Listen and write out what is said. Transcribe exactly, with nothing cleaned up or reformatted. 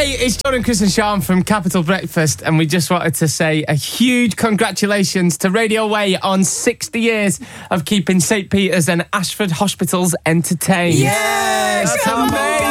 Hey, it's Jordan, Chris and Sean from Capital Breakfast, and we just wanted to say a huge congratulations to Radio Way on sixty years of keeping St Peter's and Ashford hospitals entertained. Yes! That's amazing!